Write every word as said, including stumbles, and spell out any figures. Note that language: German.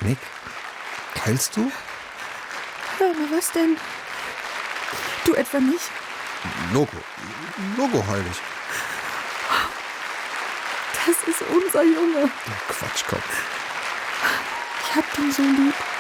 Nick, heulst du? Ja, aber was denn? Du etwa nicht? Logo. Logo heul ich. Das ist unser Junge. Du Quatschkopf. Ich hab den so lieb.